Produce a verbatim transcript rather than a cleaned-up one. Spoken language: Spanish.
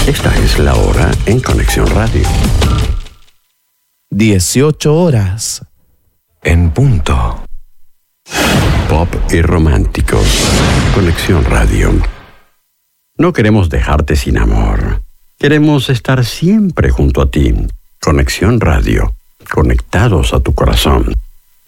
Esta es la hora en Conexión Radio. dieciocho horas en punto. Pop y románticos. Conexión Radio. No queremos dejarte sin amor. Queremos estar siempre junto a ti. Conexión Radio. Conectados a tu corazón.